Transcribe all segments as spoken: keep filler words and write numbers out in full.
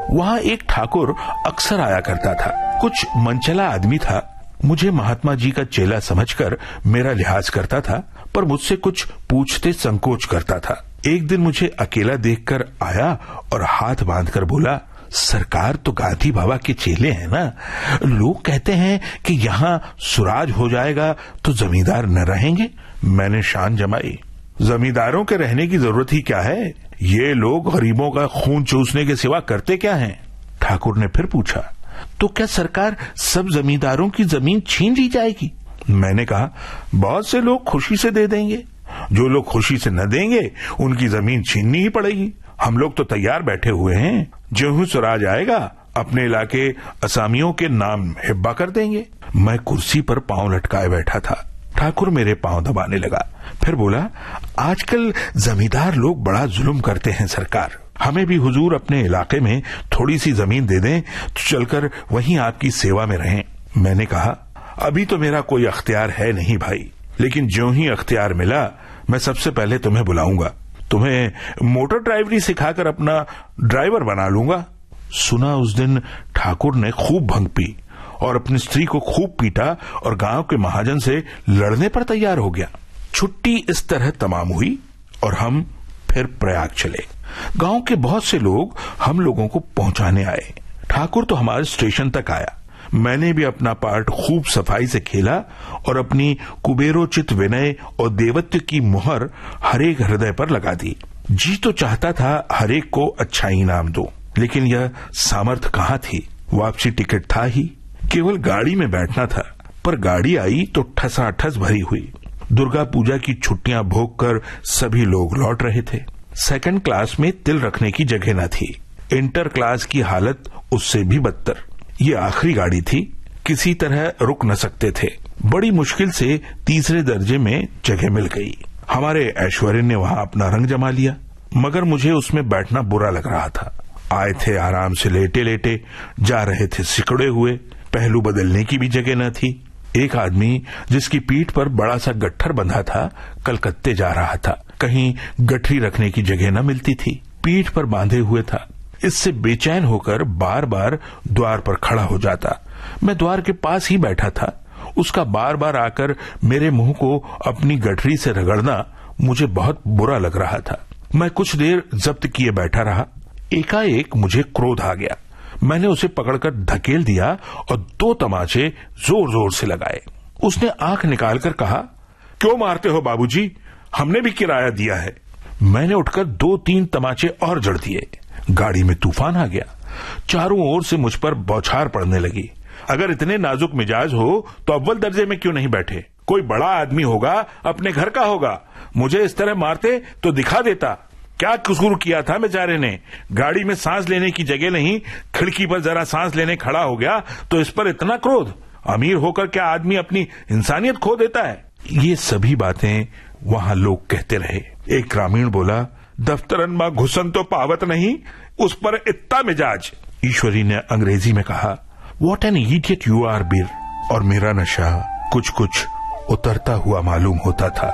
वहाँ एक ठाकुर अक्सर आया करता था। कुछ मनचला आदमी था। मुझे महात्मा जी का चेला समझकर मेरा लिहाज करता था, पर मुझसे कुछ पूछते संकोच करता था। एक दिन मुझे अकेला देखकर आया और हाथ बांधकर बोला, सरकार तो गांधी बाबा के चेले हैं ना। लोग कहते हैं कि यहाँ सुराज हो जाएगा तो जमींदार न रहेंगे। मैंने शान जमाई, जमींदारों के रहने की जरूरत ही क्या है? ये लोग गरीबों का खून चूसने के सिवा करते क्या हैं? ठाकुर ने फिर पूछा, तो क्या सरकार सब जमींदारों की जमीन छीन ली जाएगी? मैंने कहा, बहुत से लोग खुशी से दे देंगे। जो लोग खुशी से न देंगे उनकी जमीन छीननी ही पड़ेगी। हम लोग तो तैयार बैठे हुए हैं। जो ही स्वराज आएगा अपने इलाके असामियों के नाम हिब्बा कर देंगे। मैं कुर्सी पर पांव लटकाए बैठा था। ठाकुर मेरे पांव दबाने लगा, फिर बोला, आजकल जमींदार लोग बड़ा जुल्म करते हैं सरकार। हमें भी हुजूर अपने इलाके में थोड़ी सी जमीन दे दें तो चलकर वहीं आपकी सेवा में रहें। मैंने कहा, अभी तो मेरा कोई अख्तियार है नहीं भाई, लेकिन ज्यों ही अख्तियार मिला मैं सबसे पहले तुम्हें बुलाऊंगा। तुम्हें मोटर ड्राइवरी सिखाकर अपना ड्राइवर बना लूंगा। सुना उस दिन ठाकुर ने खूब भंग पी और अपनी स्त्री को खूब पीटा और गांव के महाजन से लड़ने पर तैयार हो गया। छुट्टी इस तरह तमाम हुई और हम फिर प्रयाग चले। गांव के बहुत से लोग हम लोगों को पहुंचाने आए। ठाकुर तो हमारे स्टेशन तक आया। मैंने भी अपना पार्ट खूब सफाई से खेला और अपनी कुबेरोचित विनय और देवत्व की मुहर हरेक हृदय पर लगा दी। जी तो चाहता था हरेक को अच्छा इनाम दो, लेकिन यह सामर्थ्य कहाँ थी। वापसी टिकट था ही, केवल गाड़ी में बैठना था। पर गाड़ी आई तो ठसाठस भरी हुई। दुर्गा पूजा की छुट्टियां भोग कर सभी लोग लौट रहे थे। सेकंड क्लास में तिल रखने की जगह न थी। इंटर क्लास की हालत उससे भी बदतर। ये आखिरी गाड़ी थी, किसी तरह रुक न सकते थे। बड़ी मुश्किल से तीसरे दर्जे में जगह मिल गई। हमारे ऐश्वर्य ने वहां अपना रंग जमा लिया, मगर मुझे उसमें बैठना बुरा लग रहा था। आए थे आराम से लेटे लेटे, जा रहे थे सिकुड़े हुए। पहलू बदलने की भी जगह न थी। एक आदमी जिसकी पीठ पर बड़ा सा गट्ठर बंधा था कलकत्ते जा रहा था। कहीं गठरी रखने की जगह न मिलती थी। पीठ पर बांधे हुए था। इससे बेचैन होकर बार बार द्वार पर खड़ा हो जाता। मैं द्वार के पास ही बैठा था। उसका बार बार आकर मेरे मुंह को अपनी गठरी से रगड़ना मुझे बहुत बुरा लग रहा था। मैं कुछ देर जब्त किए बैठा रहा। एकाएक मुझे क्रोध आ गया। मैंने उसे पकड़कर धकेल दिया और दो तमाचे जोर जोर से लगाए। उसने आंख निकालकर कहा, क्यों मारते हो बाबूजी? हमने भी किराया दिया है। मैंने उठकर दो तीन तमाचे और जड़ दिए। गाड़ी में तूफान आ गया। चारों ओर से मुझ पर बौछार पड़ने लगी। अगर इतने नाजुक मिजाज हो तो अव्वल दर्जे में क्यों नहीं बैठे? कोई बड़ा आदमी होगा, अपने घर का होगा। मुझे इस तरह मारते तो दिखा देता। क्या कसूर किया था बेचारे ने? गाड़ी में सांस लेने की जगह नहीं, खिड़की पर जरा सांस लेने खड़ा हो गया तो इस पर इतना क्रोध? अमीर होकर क्या आदमी अपनी इंसानियत खो देता है? ये सभी बातें वहां लोग कहते रहे। एक ग्रामीण बोला, दफ्तरन मां घुसन तो पावत नहीं, उस पर इतना मिजाज। ईश्वरी ने अंग्रेजी में कहा, what an idiot you are बीर। और मेरा नशा कुछ कुछ उतरता हुआ मालूम होता था।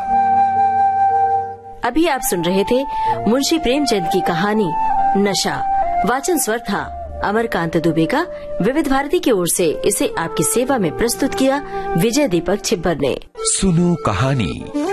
अभी आप सुन रहे थे मुंशी प्रेमचंद की कहानी नशा। वाचन स्वर था अमरकांत दुबे का। विविध भारती की ओर से इसे आपकी सेवा में प्रस्तुत किया विजय दीपक छिब्बर ने। सुनो कहानी।